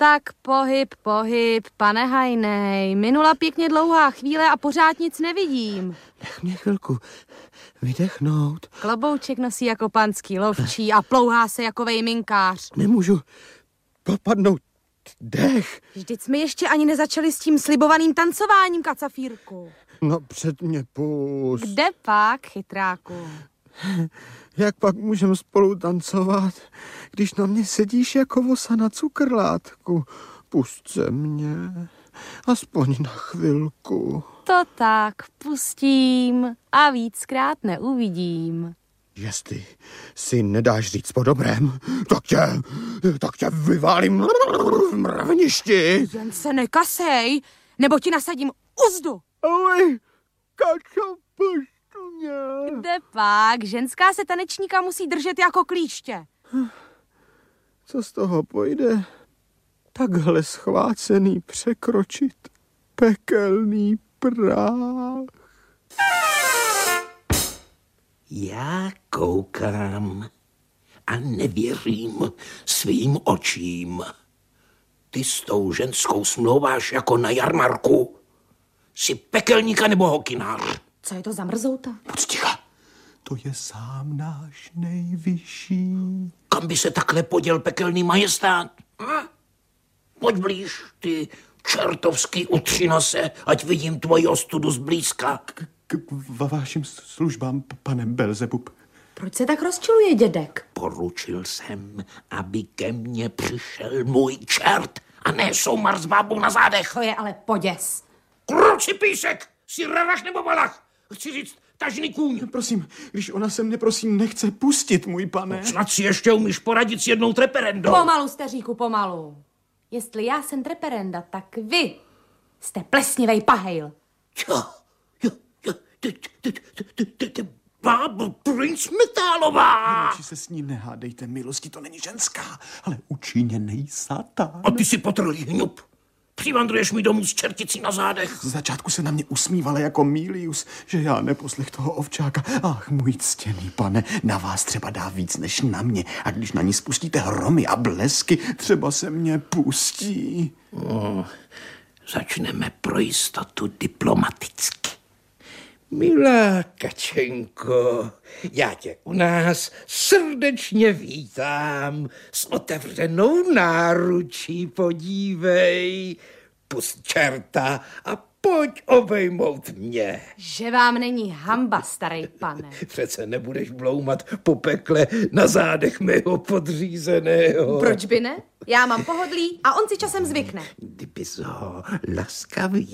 tak pohyb, pane Hajnej. Minula pěkně dlouhá chvíle a pořád nic nevidím. Nech mě chvilku vydechnout. Klobouček nosí jako panský lovčí a plouhá se jako vejminkář. Nemůžu popadnout dech. Vždyť jsme ještě ani nezačali s tím slibovaným tancováním, kacafírku. No před mě pust. Kde pak, chytráku? Jak pak můžeme spolu tancovat, když na mě sedíš jako vosa na cukrlátku? Pust se mě, aspoň na chvilku. To tak, pustím a víckrát neuvidím. Jestli si nedáš říct po dobrém, tak tě vyválím v mraveništi. Jen se nekasej, nebo ti nasadím uzdu. Oj, Kačo, pušť mě. Kde pak? Ženská se tanečníka musí držet jako klíště. Co z toho pojde? Takhle schvácený překročit pekelný práh. Já koukám a nevěřím svým očím. Ty s tou ženskou smlouváš jako na jarmarku. Jsi pekelníka nebo hokinář? Co je to za mrzouta? Buď ticha. To je sám náš nejvyšší. Kam by se takhle poděl pekelný majestát? Pojď blíž, ty čertovský utřinose, ať vidím tvoji ostudu zblízka. K vašim službám, pane Belzebub. Proč se tak rozčiluje dědek? Poručil jsem, aby ke mně přišel můj čert a ne soumar s bábou na zádech. To je ale poděs. Kruci písek, jsi rarach nebo balach? Chci říct tažný kůň. Prosím, když ona se mě prosím nechce pustit, můj pane. Snad si ještě umíš poradit s jednou treperendou. Pomalu, staříku, pomalu. Jestli já jsem treperenda, tak vy jste plesnivej pahejl. Bábo, princ Metálová. Radši se s ní nehádejte, milosti, to není ženská, ale učiněnej satán. A ty si potrlý hňup. Přivandruješ mi domů s čerticí na zádech. Z začátku se na mě usmívala jako Milius, že já neposlech toho ovčáka. Ach, můj ctěný pane, na vás třeba dá víc než na mě. A když na ní spustíte hromy a blesky, třeba se mě pustí. Začneme pro jistotu diplomaticky. Milá Kačenko, já tě u nás srdečně vítám. S otevřenou náručí podívej. Pust čerta a pojď obejmout mě. Že vám není hamba, starej pane. Přece nebudeš bloumat po pekle na zádech mého podřízeného. Proč by ne? Já mám pohodlí a on si časem zvykne. Kdybys ho laskavě